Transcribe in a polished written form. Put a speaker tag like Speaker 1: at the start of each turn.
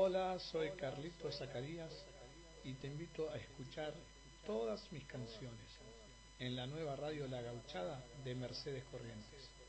Speaker 1: Hola, soy Carlito Zacarías y te invito a escuchar todas mis canciones en la nueva radio La Gauchada de Mercedes Corrientes.